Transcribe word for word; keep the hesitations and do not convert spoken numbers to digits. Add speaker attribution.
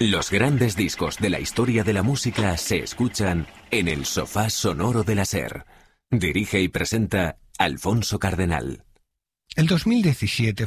Speaker 1: Los grandes discos de la historia de la música se escuchan en el sofá sonoro de la SER. Dirige y presenta Alfonso Cardenal.
Speaker 2: El dos mil diecisiete